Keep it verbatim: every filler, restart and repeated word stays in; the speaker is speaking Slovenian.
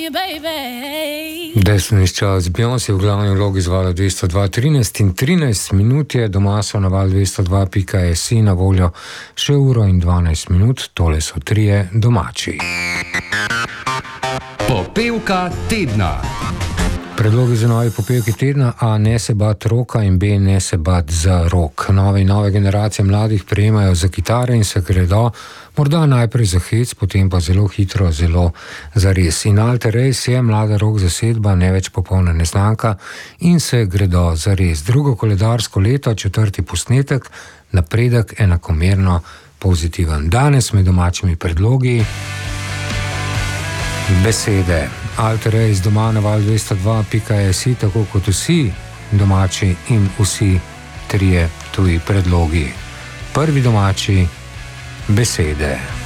Destiny Child, Beyoncé v glavni vlogi z vala dvesto dva trinajst in trinajst minut je, doma so na val dvesto dva pika si na voljo še uro in dvanajst minut, tole so trije domači. Popevka tedna. Predlogi za nove popevke tedna: A. Ne se bat roka in B. Ne se bat za rok. Nove in nove generacije mladih prejemajo za kitare in se gredo, morda najprej za hec, potem pa zelo hitro, zelo zares. In Alter Race je mlada rock zasedba, ne več popolna neznanka, in se gredo zares. Drugo koledarsko leto, četrti posnetek, napredek enakomerno pozitiven. Danes med domačimi predlogi besede. Alter Race doma na val dvesto dva pika si, tako kot vsi domači in vsi trije tuji predlogi. Prvi domači, besede.